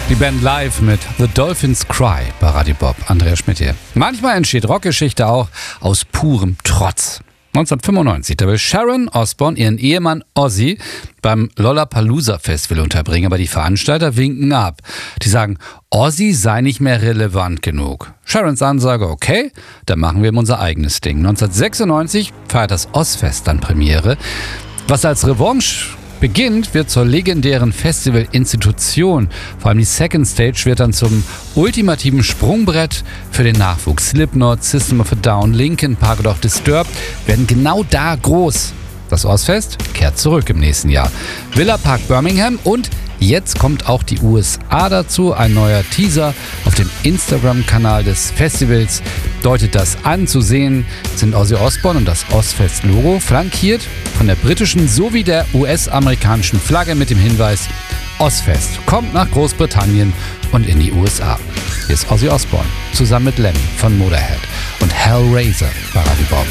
Die Band live mit The Dolphins Cry bei Radio Bob. Andreas Schmidt hier. Manchmal entsteht Rockgeschichte auch aus purem Trotz. 1995, da will Sharon Osbourne ihren Ehemann Ozzy beim Lollapalooza Festival unterbringen, aber die Veranstalter winken ab. Die sagen, Ozzy sei nicht mehr relevant genug. Sharons Ansage, okay, dann machen wir ihm unser eigenes Ding. 1996 feiert das Ozzfest dann Premiere. Was als Revanche beginnt, wird zur legendären Festival-Institution. Vor allem die Second Stage wird dann zum ultimativen Sprungbrett für den Nachwuchs. Slipknot, System of a Down, Linkin Park oder auch Disturbed werden genau da groß. Das Ozzfest kehrt zurück im nächsten Jahr. Villa Park Birmingham und jetzt kommt auch die USA dazu. Ein neuer Teaser auf dem Instagram-Kanal des Festivals deutet das an. Zu sehen sind Ozzy Osbourne und das Ozzfest-Logo, flankiert von der britischen sowie der US-amerikanischen Flagge mit dem Hinweis: Ozzfest kommt nach Großbritannien und in die USA. Hier ist Ozzy Osbourne zusammen mit Lemmy von Motorhead und Hellraiser bei Radio Bob.